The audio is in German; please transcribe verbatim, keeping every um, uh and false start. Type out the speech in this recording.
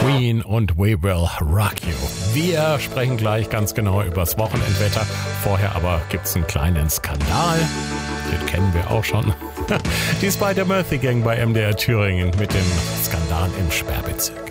Queen und We Will Rock You. Wir sprechen gleich ganz genau übers Wochenendwetter. Vorher aber gibt's einen kleinen Skandal. Den kennen wir auch schon. Dies bei der Murphy Gang bei M D R Thüringen mit dem Skandal im Sperrbezirk.